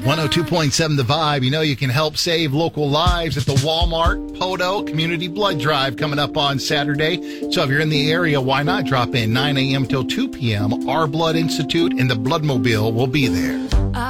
102.7 The Vibe. You know you can help save local lives at the Walmart Poto Community Blood Drive coming up on Saturday. So if you're in the area, why not drop in 9 a.m. till 2 p.m. Our Blood Institute and the Bloodmobile will be there.